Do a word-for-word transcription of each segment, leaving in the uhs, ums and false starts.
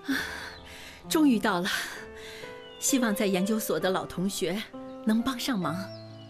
终于到了，希望在研究所的老同学能帮上忙。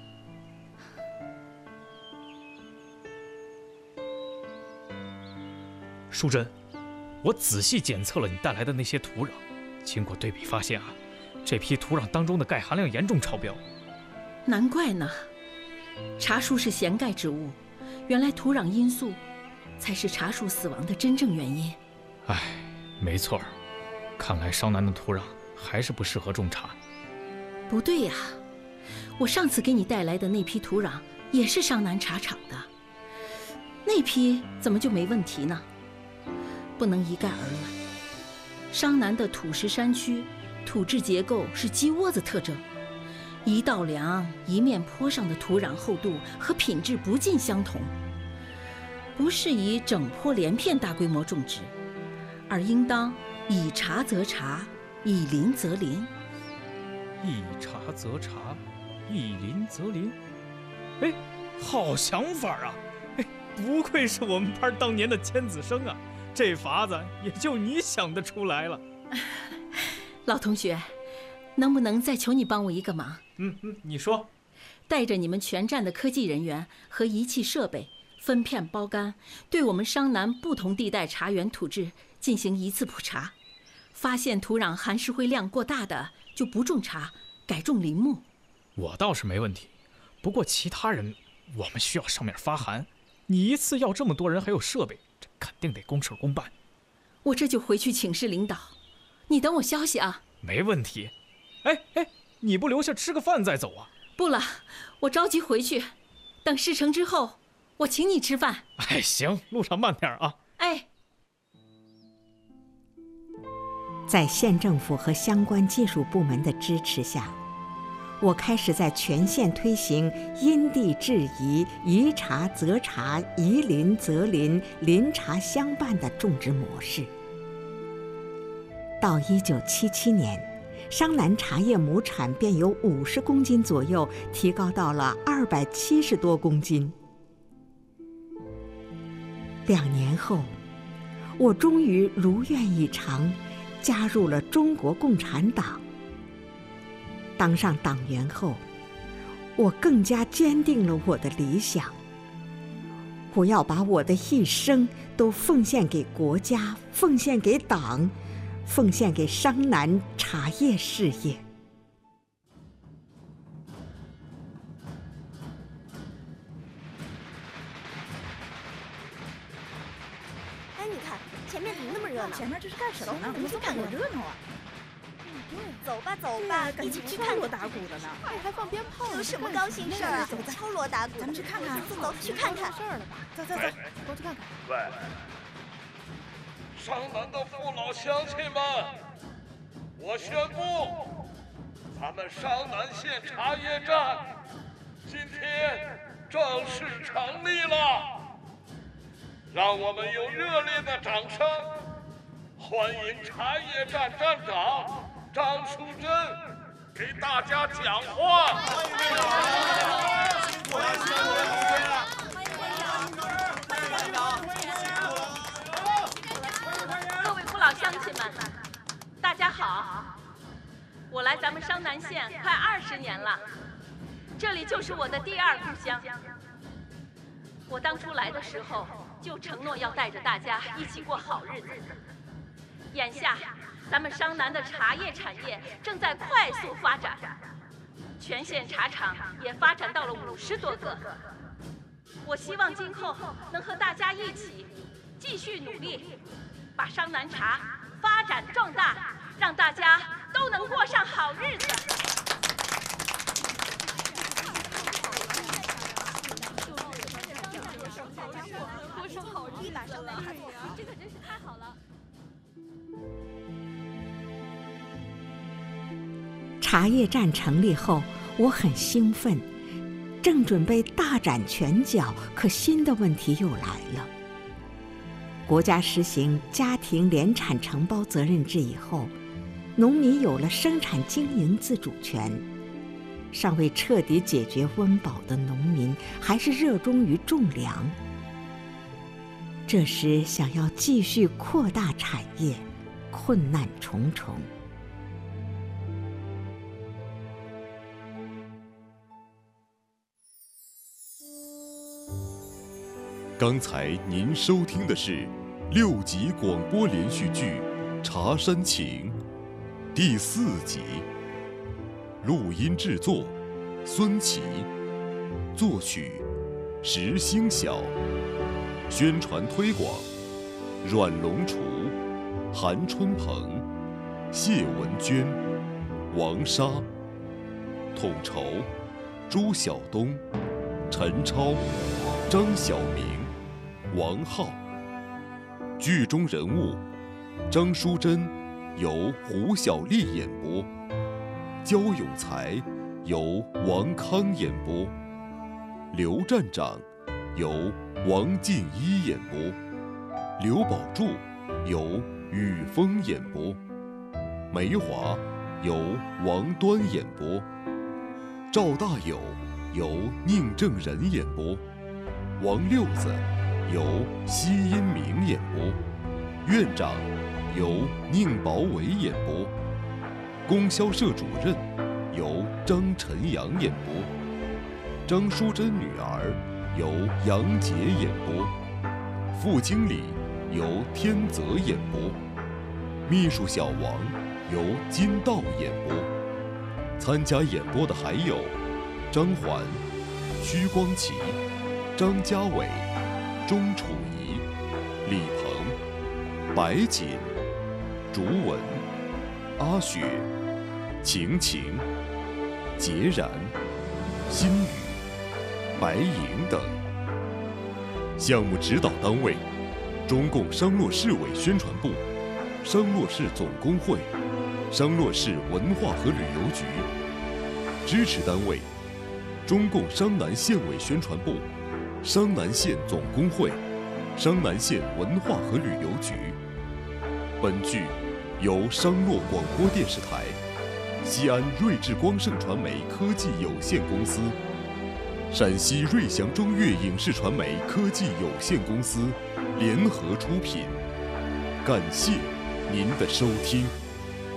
淑珍，我仔细检测了你带来的那些土壤，经过对比发现啊，这批土壤当中的钙含量严重超标。 难怪呢，茶树是咸钙植物，原来土壤因素才是茶树死亡的真正原因。 唉，没错，看来商南的土壤还是不适合种茶。 不对呀，我上次给你带来的那批土壤也是商南茶厂的，那批怎么就没问题呢？不能一概而论。商南的土石山区土质结构是鸡窝子特征，一道梁一面坡上的土壤厚度和品质不尽相同，不适宜整坡连片大规模种植，而应当以茶则茶，以林则林。 一茶则茶，一林则林。哎，好想法啊！哎，不愧是我们班当年的尖子生啊！这法子也就你想得出来了。 老同学，能不能再求你帮我一个忙？ 嗯嗯，你说。 带着你们全站的科技人员和仪器设备，分片包干，对我们商南不同地带茶园土质进行一次普查，发现土壤含石灰量过大的就不种茶，改种林木。 我倒是没问题，不过其他人我们需要上面发函，你一次要这么多人还有设备，这肯定得公事公办。 我这就回去请示领导，你等我消息啊。 没问题。哎哎，你不留下吃个饭再走啊？ 不了，我着急回去，等事成之后我请你吃饭。 哎，行，路上慢点啊。 哎。 在县政府和相关技术部门的支持下，我开始在全县推行因地制宜、宜茶则茶、宜林则林、林茶相伴的种植模式。到一九七七年，商南茶叶亩产便由五十公斤左右提高到了二百七十多公斤。两年后，我终于如愿以偿，加入了中国共产党。当上党员后，我更加坚定了我的理想。我要把我的一生都奉献给国家，奉献给党，奉献给商南茶叶事业。 哎，你看前面怎么那么热闹？ 前面这是干什么呢？怎么这么多热闹啊？ 走吧走吧，一起去看看。 打鼓的呢， 还还放鞭炮，有什么高兴事儿啊？敲锣打鼓， 咱们去看看。 走走，去看看。 事儿了吧？走走走，过去看看。 喂，商南的父老乡亲们，我宣布，咱们商南县茶叶站今天正式成立了。让我们用热烈的掌声欢迎茶叶站站长张淑珍给大家讲话。欢迎院长，辛苦了，辛苦了，欢迎院长，欢迎院长， 各位父老乡亲们，大家好！我来咱们商南县快二十年了，这里就是我的第二故乡。我当初来的时候就承诺要带着大家一起过好日子。眼下，咱们商南的茶叶产业正在快速发展，全县茶厂也发展到了五十多个。我希望今后能和大家一起继续努力，把商南茶发展壮大，让大家都能过上好日子。 过上好日子，哎呀， 这可真是太好了。 茶叶站成立后，我很兴奋，正准备大展拳脚，可新的问题又来了。国家实行家庭联产承包责任制以后，农民有了生产经营自主权。尚未彻底解决温饱的农民，还是热衷于种粮。这时想要继续扩大产业， 困难重重。 刚才您收听的是六集广播连续剧《茶山情》第四集，录音制作孙琦，作曲石星晓，宣传推广阮龙厨、韩春鹏、谢文娟、王莎，统筹朱晓东、陈超、张晓明、王浩。剧中人物张淑珍由胡小丽演播，焦永才由王康演播，刘站长由王进一演播，刘宝柱由雨峰演播，梅华由王端演播，赵大友由宁正仁演播，王六子由奚因明演播，院长由宁宝伟演播，供销社主任由张晨阳演播，张淑珍女儿由杨洁演播，副经理由天泽演播，秘书小王由金道演播。参加演播的还有张环、屈光启、张家伟、钟楚怡、李鹏、白锦、竹文、阿雪、晴晴、孑然、心雨、白莹等。项目指导单位：中共商洛市委宣传部、商洛市总工会、商洛市文化和旅游局。支持单位：中共商南县委宣传部、商南县总工会、商南县文化和旅游局。本剧由商洛广播电视台、西安瑞智光盛传媒科技有限公司、陕西瑞祥中粤影视传媒科技有限公司联合出品。感谢您的收听。